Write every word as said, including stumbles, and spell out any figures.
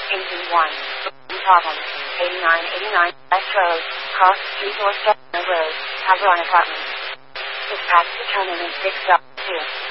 eighty-one. Problem. eighty-nine eighty-nine West Road, Cross three four seven Road, Havron Apartments. Dispatch determinant six two.